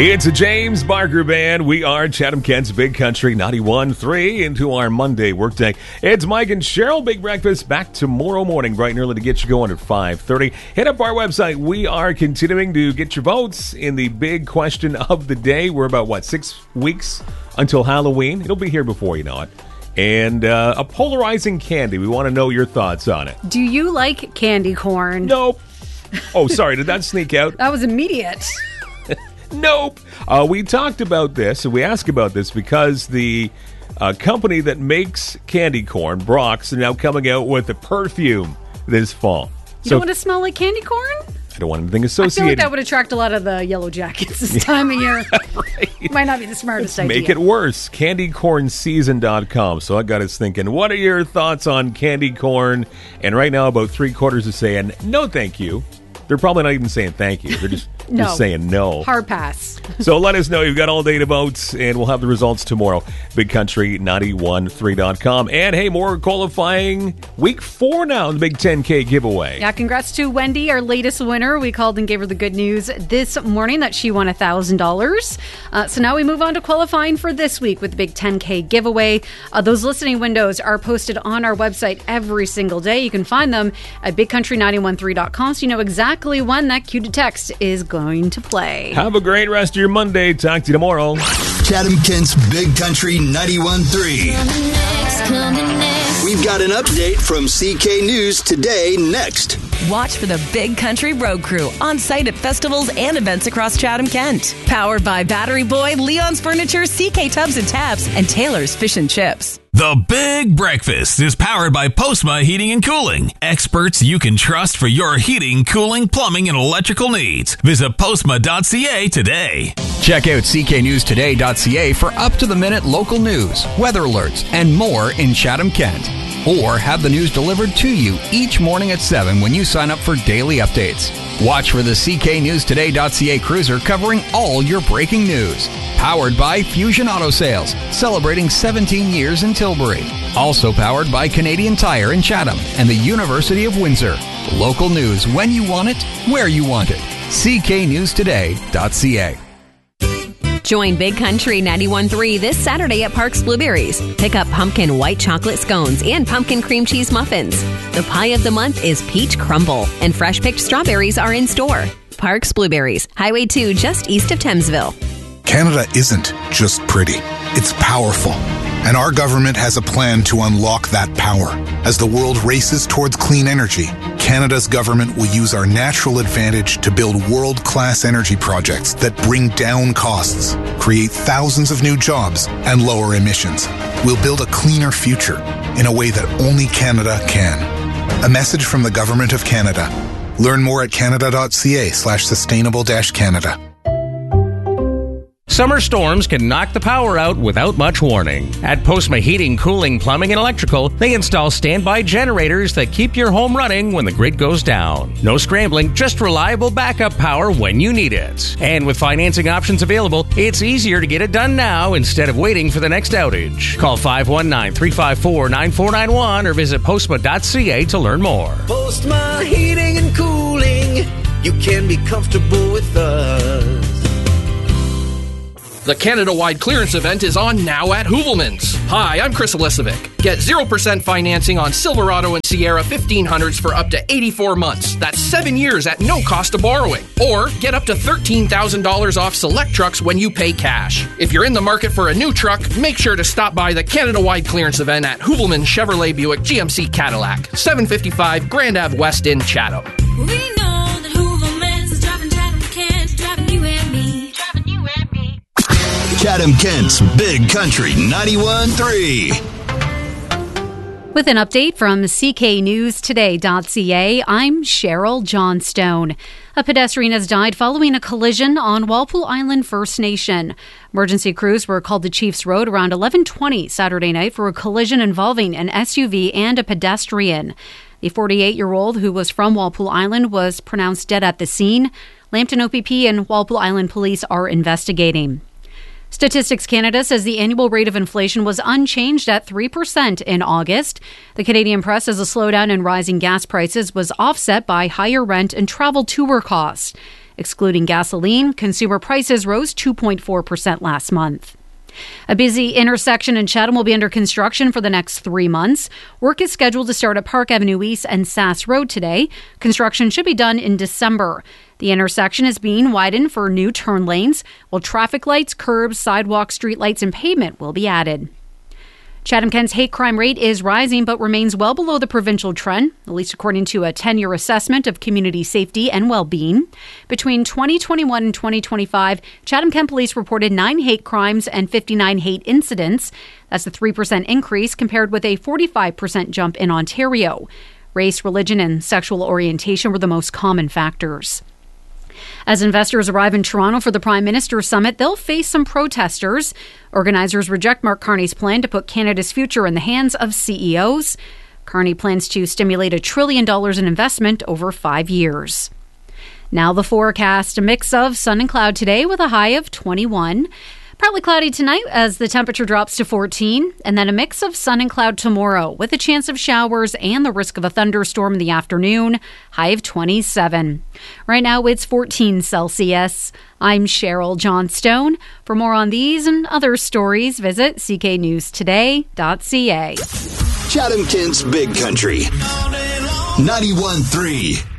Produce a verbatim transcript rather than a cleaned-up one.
It's a James Barker Band. We are Chatham Kent's Big Country ninety-one point three into our Monday workday. It's Mike and Cheryl. Big breakfast back tomorrow morning, bright and early to get you going at five thirty. Hit up our website. We are continuing to get your votes in the big question of the day. We're about, what, six weeks until Halloween? It'll be here before you know it. And uh, a polarizing candy. We want to know your thoughts on it. Do you like candy corn? Nope. Oh, sorry. Did that sneak out? That was immediate. Nope. Uh, we talked about this, and we asked about this because the uh, company that makes candy corn, Brock's, are now coming out with a perfume this fall. You so, don't want to smell like candy corn? I don't want anything associated. I feel like that would attract a lot of the yellow jackets this time of year. Right. Might not be the smartest idea. Make it worse. candy corn season dot com. So I got us thinking, what are your thoughts on candy corn? And right now, about three quarters are saying, no, thank you. They're probably not even saying thank you. They're just, no. just saying no. Hard pass. So let us know. You've got all day to vote, and we'll have the results tomorrow. big country ninety-one point three dot com. And, hey, more qualifying week four now in the Big ten K giveaway. Yeah, congrats to Wendy, our latest winner. We called and gave her the good news this morning that she won one thousand dollars. Uh, so now we move on to qualifying for this week with the Big ten K giveaway. Uh, those listening windows are posted on our website every single day. You can find them at big country ninety-one point three dot com so you know exactly when that cue to text is going to play. Have a great rest of your Monday. Talk to you tomorrow. Chatham Kent's Big Country ninety-one point three. We've got an update from C K News Today next. Watch for the Big Country Road Crew on site at festivals and events across Chatham Kent. Powered by Battery Boy, Leon's Furniture, C K Tubs and Taps, and Taylor's Fish and Chips. The Big Breakfast is powered by Postma Heating and Cooling. Experts you can trust for your heating, cooling, plumbing, and electrical needs. Visit postma dot c a today. Check out c k news today dot c a for up-to-the-minute local news, weather alerts, and more in Chatham Kent. Or have the news delivered to you each morning at seven when you sign up for daily updates. Watch for the c k news today dot c a cruiser covering all your breaking news. Powered by Fusion Auto Sales, celebrating seventeen years in Tilbury. Also powered by Canadian Tire in Chatham and the University of Windsor. Local news when you want it, where you want it. c k news today dot c a. Join Big Country ninety-one point three this Saturday at Parks Blueberries. Pick up pumpkin white chocolate scones and pumpkin cream cheese muffins. The pie of the month is peach crumble, and fresh-picked strawberries are in store. Parks Blueberries, Highway two, just east of Thamesville. Canada isn't just pretty. It's powerful. And our government has a plan to unlock that power. As the world races towards clean energy, Canada's government will use our natural advantage to build world-class energy projects that bring down costs, create thousands of new jobs, and lower emissions. We'll build a cleaner future in a way that only Canada can. A message from the Government of Canada. Learn more at canada dot c a slash sustainable dash Canada. Summer storms can knock the power out without much warning. At Postma Heating, Cooling, Plumbing, and Electrical, they install standby generators that keep your home running when the grid goes down. No scrambling, just reliable backup power when you need it. And with financing options available, it's easier to get it done now instead of waiting for the next outage. Call five one nine, three five four, nine four nine one or visit postma dot c a to learn more. Postma Heating and Cooling, you can be comfortable with us. The Canada-wide clearance event is on now at Hoovelmans. Hi, I'm Chris Elisovic. Get zero percent financing on Silverado and Sierra fifteen hundreds for up to eighty-four months. That's seven years at no cost of borrowing. Or get up to thirteen thousand dollars off select trucks when you pay cash. If you're in the market for a new truck, make sure to stop by the Canada-wide clearance event at Hoovelmans Chevrolet Buick G M C Cadillac, seven fifty-five Grand Ave West in Chatham. We know that Hoovelmans is driving Chatham Kent, driving you and me, driving you and me. Chatham Kent's Big Country ninety-one point three. With an update from c k news today dot c a, I'm Cheryl Johnstone. A pedestrian has died following a collision on Walpole Island First Nation. Emergency crews were called to Chiefs Road around eleven twenty Saturday night for a collision involving an S U V and a pedestrian. The forty-eight-year-old, who was from Walpole Island, was pronounced dead at the scene. Lambton O P P and Walpole Island Police are investigating. Statistics Canada says the annual rate of inflation was unchanged at three percent in August. The Canadian press says a slowdown in rising gas prices was offset by higher rent and travel tour costs. Excluding gasoline, consumer prices rose two point four percent last month. A busy intersection in Chatham will be under construction for the next three months. Work is scheduled to start at Park Avenue East and Sass Road today. Construction should be done in December. The intersection is being widened for new turn lanes, while traffic lights, curbs, sidewalks, streetlights, and pavement will be added. Chatham-Kent's hate crime rate is rising but remains well below the provincial trend, at least according to a ten-year assessment of community safety and well-being. Between twenty twenty-one and twenty twenty-five, Chatham-Kent police reported nine hate crimes and fifty-nine hate incidents. That's a three percent increase compared with a forty-five percent jump in Ontario. Race, religion, and sexual orientation were the most common factors. As investors arrive in Toronto for the Prime Minister's Summit, they'll face some protesters. Organizers reject Mark Carney's plan to put Canada's future in the hands of C E Os. Carney plans to stimulate a trillion dollars in investment over five years. Now the forecast, a mix of sun and cloud today with a high of twenty-one. Partly cloudy tonight as the temperature drops to fourteen, and then a mix of sun and cloud tomorrow with a chance of showers and the risk of a thunderstorm in the afternoon, high of twenty-seven. Right now it's fourteen Celsius. I'm Cheryl Johnstone. For more on these and other stories, visit c k news today dot c a. Chatham-Kent's Big Country ninety-one point three.